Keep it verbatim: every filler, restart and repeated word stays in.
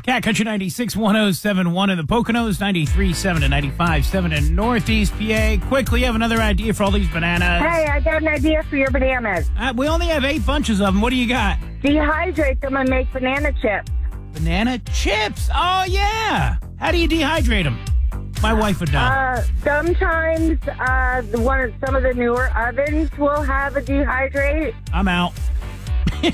Cat Country ninety-six point one oh seven point one in the Poconos, ninety-three point seven and ninety-five point seven in Northeast P A. Quickly, have another idea for all these bananas. Hey, I got an idea for your bananas. Uh, we only have eight bunches of them. What do you got? Dehydrate them and make banana chips. Banana chips. Oh, yeah. How do you dehydrate them? My wife would know. Uh, sometimes uh, the one some of the newer ovens will have a dehydrate. I'm out.